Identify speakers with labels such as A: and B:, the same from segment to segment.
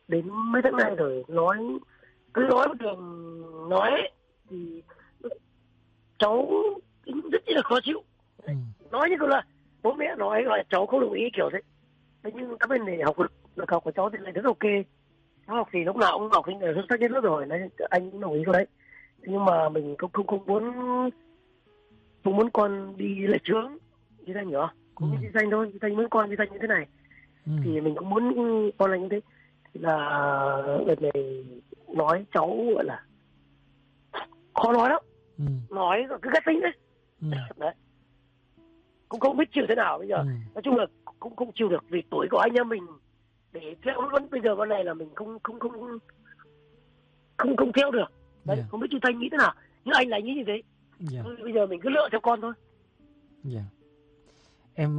A: đến mấy tháng nay rồi, cứ nói một đường nói ấy, thì cháu rất là khó chịu. Nói như câu là bố mẹ nói là cháu không đồng ý kiểu thế. Thế nhưng các bên này lực học của cháu thì lại rất ok. Cháu học thì lúc nào cũng học sinh là xuất sắc nhất lớp rồi, đấy, anh cũng đồng ý câu đấy. Nhưng mà mình không muốn con đi lệch hướng, như anh hiểu không? Cũng như danh thôi, danh muốn con như danh như thế này. Thì mình cũng muốn con là như thế. Thì là đợt này nói cháu gọi là khó nói lắm. Nói rồi cứ ghét tính đấy. Đấy. Cũng không biết chịu thế nào bây giờ. Nói chung là cũng không chịu được vì tuổi của anh em mình để theo vẫn bây giờ con này là mình không theo được. Đấy, không biết chị Thanh nghĩ thế nào. Nhưng anh là nghĩ như thế. Bây giờ mình cứ lựa theo con thôi.
B: Em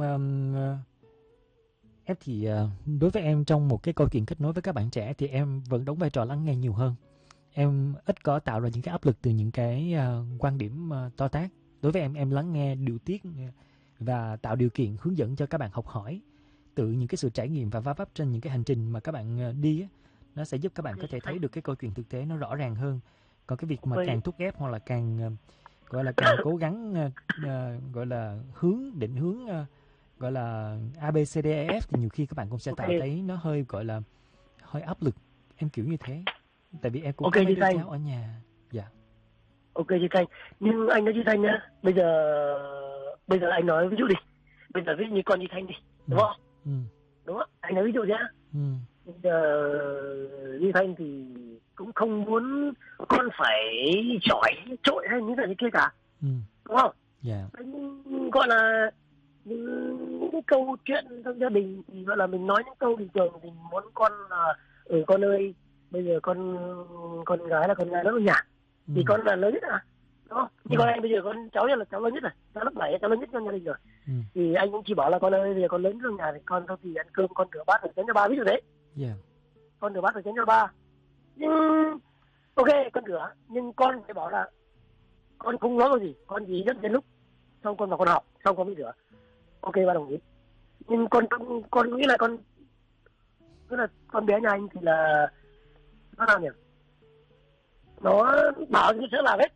B: thì đối với em trong một cái câu chuyện kết nối với các bạn trẻ thì em vẫn đóng vai trò lắng nghe nhiều hơn. Em ít có tạo ra những cái áp lực từ những cái quan điểm to tát. Đối với em lắng nghe, điều tiết và tạo điều kiện hướng dẫn cho các bạn học hỏi từ những cái sự trải nghiệm và va vấp trên những cái hành trình mà các bạn đi á, nó sẽ giúp các bạn có thể thấy được cái câu chuyện thực tế nó rõ ràng hơn. Còn cái việc mà càng thúc ép hoặc là càng gọi là càng cố gắng gọi là định hướng gọi là A B C D E F thì nhiều khi các bạn cũng sẽ tạo thấy nó hơi gọi là hơi áp lực. Em kiểu như thế. Tại vì em cũng có mấy đứa cháu ở nhà.
A: Ok chị Thanh, nhưng anh nói chị Thanh nhá, bây giờ anh nói ví dụ đi, bây giờ ví dụ như con chị Thanh đi, đúng không? Đúng không? Anh nói ví dụ nhá. Bây giờ chị Thanh thì cũng không muốn con phải giỏi, trội hay như thế này kia cả, đúng không? Anh gọi là những cái câu chuyện trong gia đình thì gọi là mình nói những câu bình thường thì muốn con là con ơi, bây giờ con gái là con gái lớn nhà. Thì con là lớn nhất đúng không? Nhưng con anh bây giờ con cháu là cháu lớn nhất rồi, cháu lớp 7, cháu lớn nhất trong gia đình rồi. Thì anh cũng chỉ bảo là con ơi, bây giờ con lớn trong nhà thì con sau khi ăn cơm con rửa bát rồi chén cho ba, ví dụ đấy. Con rửa bát rồi chén cho ba. Nhưng ok con rửa, nhưng con phải bảo là con không nói gì, con gì nhất đến lúc xong con vào con học, xong con mới rửa. Ok ba đồng ý. Nhưng con nghĩ là tức là con bé nhà anh thì là nó nào nhỉ? Nó bảo như sẽ làm hết.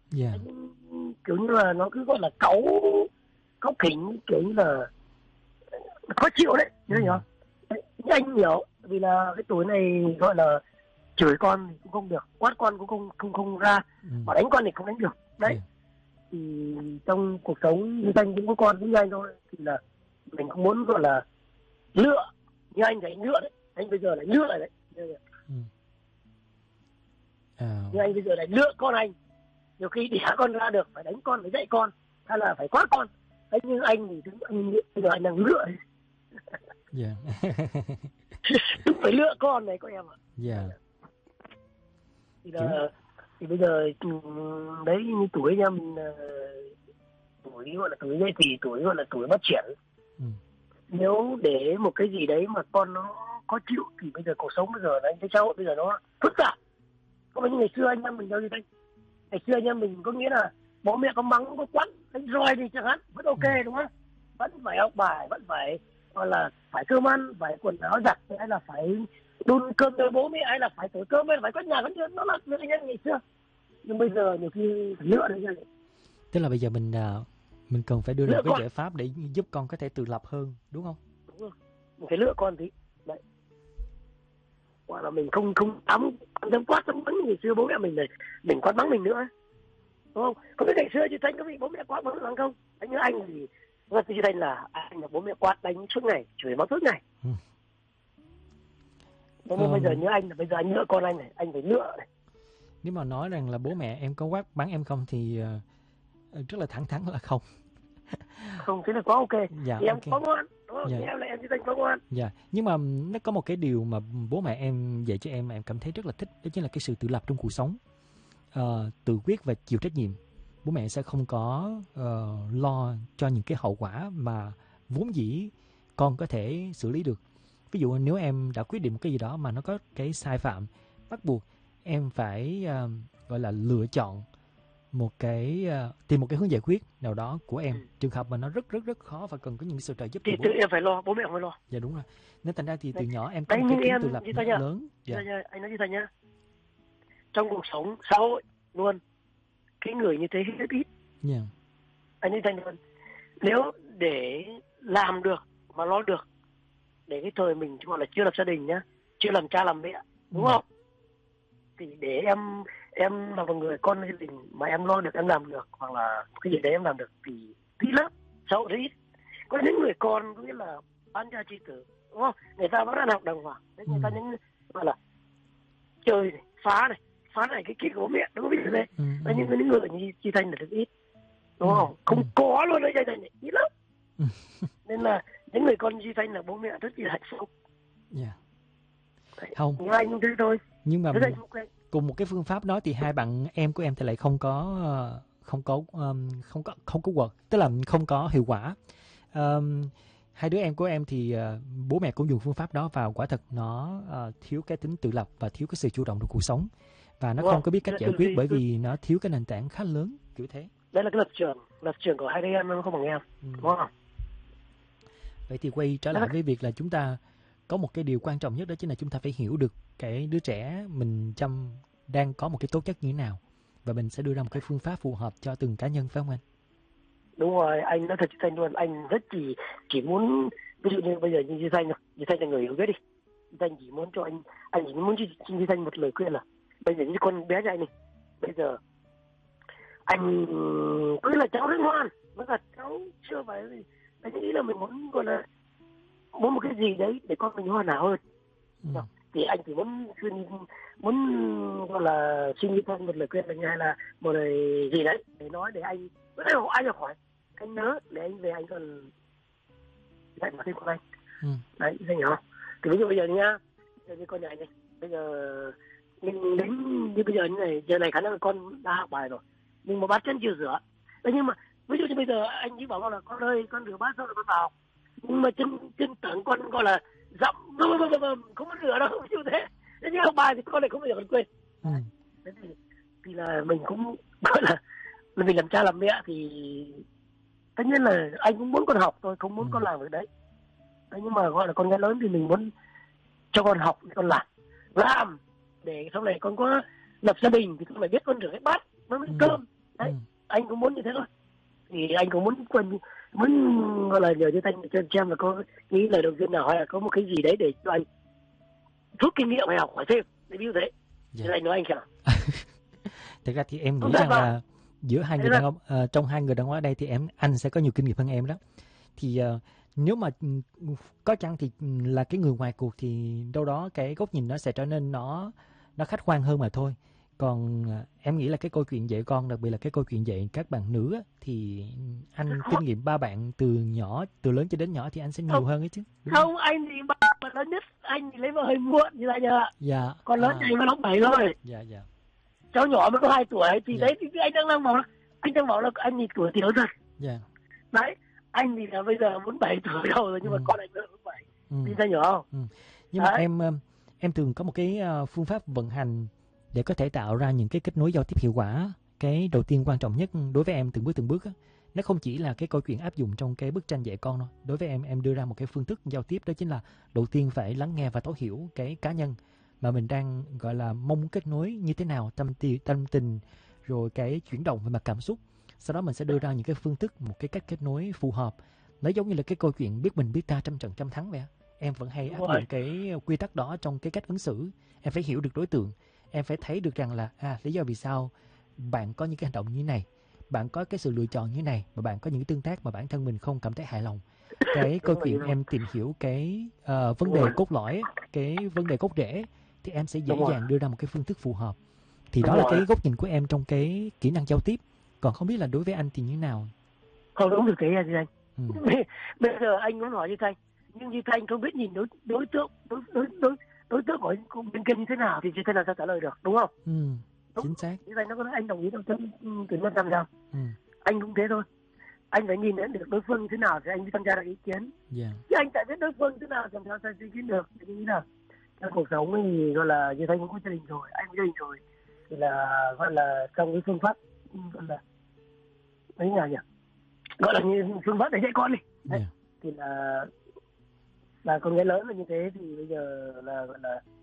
A: Kiểu như là nó cứ gọi là cáu khỉnh, kiểu như là khó chịu đấy, nhớ hiểu không? Nhưng anh hiểu vì là cái tuổi này gọi là chửi con thì cũng không được, quát con cũng không ra, mà đánh con thì không đánh được đấy. Thì trong cuộc sống như anh cũng có con với anh thôi, thì là mình cũng muốn gọi là lựa, như anh thì anh lựa đấy, anh bây giờ lại lựa lại đấy. Nhưng anh bây giờ lại lựa con anh, nhiều khi đẻ con ra được phải đánh con, phải dạy con, hay là phải quát con. Thế nhưng anh thì bây giờ anh đang lựa. Đúng phải lựa con này các em ạ. Thì bây giờ đấy như tuổi anh em tuổi gọi là tuổi dậy thì tuổi gọi là tuổi phát triển. Nếu để một cái gì đấy mà con nó khó chịu thì bây giờ cuộc sống bây giờ anh thấy xã hội bây giờ nó phức tạp. Không phải như ngày xưa anh em mình đâu như thế. Ngày xưa anh em mình có nghĩa là bố mẹ có mắng có quát đánh roi đi chẳng hạn vẫn ok, đúng không? Vẫn phải học bài, vẫn phải gọi là phải cơm ăn, phải quần áo giặt, hay là phải đun cơm cho bố mẹ, hay là phải tưới cơm, hay là phải quét nhà, vẫn nó là những anh em ngày xưa. Nhưng bây giờ nhiều khi phải lựa đấy.
B: Tức là bây giờ mình cần phải đưa ra cái giải pháp để giúp con có thể tự lập hơn, đúng không?
A: Đúng rồi, mình phải lựa con tí đấy. Hoặc là mình không dám quát dám mắng ngày xưa bố mẹ mình này, mình quát mắng mình nữa, đúng không? Có biết ngày xưa chị Thanh có bị bố mẹ quát mắng lắm không? Anh như anh thì chị Thanh là anh là bố mẹ quát đánh suốt ngày, chửi mắng suốt ngày. Nhưng bây giờ như anh là bây giờ anh lựa con anh này, anh phải lựa này.
B: Nếu mà nói rằng là bố mẹ em có quát mắng em không thì rất là thẳng thắn là không.
A: Không, thế là quá ok. Thì em có ngoan, đúng không? Em là em chị Thanh có ngoan.
B: Nhưng mà nó có một cái điều mà bố mẹ em dạy cho em mà em cảm thấy rất là thích, đó chính là cái sự tự lập trong cuộc sống, tự quyết và chịu trách nhiệm. Bố mẹ sẽ không có lo cho những cái hậu quả mà vốn dĩ con có thể xử lý được. Ví dụ nếu em đã quyết định một cái gì đó mà nó có cái sai phạm, bắt buộc em phải gọi là lựa chọn tìm một cái hướng giải quyết nào đó của em. Trường hợp mà nó rất rất rất khó và cần có những sự trợ giúp
A: thì tự em phải lo, bố mẹ phải lo.
B: Dạ đúng rồi. Nên thành ra thì từ nhỏ em có một cái tính tự lập lớn.
A: Dạ. Anh nói như thế nhá. Trong cuộc sống xã hội luôn, cái người như thế rất ít.
B: Yeah.
A: Anh nói thành luôn, nếu để làm được mà lo được, để cái thời mình gọi là chưa lập gia đình nhá, chưa làm cha làm mẹ, đúng không? Thì để em là một người con gia đình mà em lo được, em làm được, hoặc là cái gì đấy em làm được thì ít lắm, xã hội rất ít. Có những người con có nghĩa là bán cha chi tử, đúng không? Người ta vẫn ăn học đàng hoàng, người ta những gọi là chơi này, phá này cái kia của mẹ, đúng không? Ví dụ thế. Những người như chị Thanh là rất ít, đúng không? Không có luôn đấy, Thanh này ít lắm. Nên là những người con Duy Thanh là bố mẹ rất là hạnh phúc.
B: Dạ. Không.
A: Nhưng anh cũng thế thôi.
B: Nhưng mà cùng một cái phương pháp đó thì hai bạn em của em thì lại không có work, tức là không có hiệu quả. Hai đứa em của em thì bố mẹ cũng dùng phương pháp đó và quả thật nó thiếu cái tính tự lập và thiếu cái sự chủ động trong cuộc sống, và nó không có biết cách giải quyết bởi vì nó thiếu cái nền tảng khá lớn kiểu thế.
A: Đấy là cái lập trường của hai đứa em nó không bằng em, đúng không?
B: Vậy thì quay trở lại với việc là chúng ta có một cái điều quan trọng nhất, đó chính là chúng ta phải hiểu được cái đứa trẻ mình chăm đang có một cái tố chất như thế nào, và mình sẽ đưa ra một cái phương pháp phù hợp cho từng cá nhân, phải không anh?
A: Đúng rồi, anh nói thật Thanh luôn, anh rất chỉ muốn, ví dụ như bây giờ như Thanh là người hiểu biết đi, Thanh chỉ muốn cho anh chỉ muốn cho Như Thanh một lời khuyên là bây giờ như con bé nhà anh này, bây giờ anh cứ là cháu rất ngoan, nó là cháu chưa phải gì, anh nghĩ là mình muốn gọi là muốn một cái gì đấy để con mình hoàn hảo hơn. Thì anh chỉ muốn gọi là suy nghĩ thêm một lời khuyên là hay là một lời gì đấy để nói để anh học hỏi, anh nhớ để anh về anh còn dạy mà thêm con anh. Đấy, anh hiểu không? Thì ví dụ bây giờ nhá, như con nhà này, bây giờ nhưng đến như bây giờ như này, giờ này khả năng là con đã học bài rồi nhưng mà bát chân chưa rửa. Thế nhưng mà ví dụ như bây giờ anh chỉ bảo con là con ơi, con rửa bát xong rồi con vào, nhưng mà chân tưởng con gọi là dậm không có rửa đâu, ví dụ thế. Thế nhưng học bài thì con lại không bao giờ còn quên. Thế thì là mình cũng gọi là mình làm cha làm mẹ thì tất nhiên là anh cũng muốn con học thôi, không muốn con làm việc đấy. Thế nhưng mà gọi là con gái lớn thì mình muốn cho con học, con làm để sau này con có lập gia đình thì con phải biết con rửa cái bát, nó cơm. Đấy, anh cũng muốn như thế thôi. Thì anh cũng muốn gọi là nhờ cho Thanh cho xem là có nghĩ lời đầu tiên nào hay là có một cái gì đấy để cho anh rút kinh nghiệm hay học hỏi thêm, để ví dụ thế. Thì anh nói anh sao?
B: Thực ra thì em nghĩ rằng là giữa hai người đàn ông, trong hai người đàn ông ở đây thì anh sẽ có nhiều kinh nghiệm hơn em đó. Thì nếu mà có chăng thì là cái người ngoài cuộc thì đâu đó cái góc nhìn nó sẽ trở nên nó khách quan hơn mà thôi. Còn em nghĩ là cái câu chuyện dạy con, đặc biệt là cái câu chuyện dạy các bạn nữ á, thì anh kinh nghiệm ba bạn từ lớn cho đến nhỏ thì anh sẽ nhiều hơn ấy chứ.
A: Không, anh thì ba lớn nhất, anh thì lấy vợ hơi muộn như vậy nhờ.
B: Dạ.
A: Còn lớn anh mới đóng 7 thôi.
B: Dạ.
A: Cháu nhỏ mới có 2 tuổi thì đấy thì anh đang bảo là anh nhìn tuổi thì lớn thật.
B: Dạ.
A: Đấy, anh thì là bây giờ muốn 7 tuổi đâu rồi nhưng mà con anh mới 7. Thì sao hiểu không?
B: Nhưng mà em thường có một cái phương pháp vận hành để có thể tạo ra những cái kết nối giao tiếp hiệu quả. Cái đầu tiên quan trọng nhất đối với em từng bước á, nó không chỉ là cái câu chuyện áp dụng trong cái bức tranh dạy con đâu. Đối với em đưa ra một cái phương thức giao tiếp, đó chính là đầu tiên phải lắng nghe và thấu hiểu cái cá nhân mà mình đang gọi là mong kết nối như thế nào, tâm tình, rồi cái chuyển động về mặt cảm xúc. Sau đó mình sẽ đưa ra những cái phương thức, một cái cách kết nối phù hợp. Nó giống như là cái câu chuyện biết mình biết ta, trăm trận trăm thắng vậy. Em vẫn hay áp dụng cái quy tắc đó trong cái cách ứng xử. Em phải hiểu được đối tượng, em phải thấy được rằng là lý do vì sao bạn có những cái hành động như thế này, bạn có cái sự lựa chọn như thế này, và bạn có những cái tương tác mà bản thân mình không cảm thấy hài lòng. Cái câu chuyện em tìm hiểu cái vấn đề cốt lõi, cái vấn đề gốc rễ, thì em sẽ dễ dàng đưa ra một cái phương thức phù hợp. Thì đó là cái góc nhìn của em trong cái kỹ năng giao tiếp. Còn không biết là đối với anh thì như thế nào?
A: Không, đúng được thế à, Duy Thanh. Bây giờ anh muốn hỏi Duy Thanh, nhưng Duy Thanh không biết nhìn đối tượng của bên kia như thế nào thì Duy Thanh làm sao trả lời được, đúng không?
B: Chính xác.
A: Duy Thanh nó có nói anh đồng ý đâu, từ 500%. Anh cũng thế thôi. Anh phải nhìn đến được đối phương như thế nào thì anh mới tham gia được ý kiến. Chứ anh tại biết đối phương thế nào làm sao sẽ ý kiến được. Thì nghĩ là trong cuộc sống thì gọi là Duy Thanh cũng có gia đình rồi, anh có gia đình rồi, thì là gọi là trong cái phương pháp gọi là mấy nhà nhỉ, gọi là như phương pháp để dạy con đi. Đấy. Thì là con gái lớn là như thế, thì bây giờ là gọi là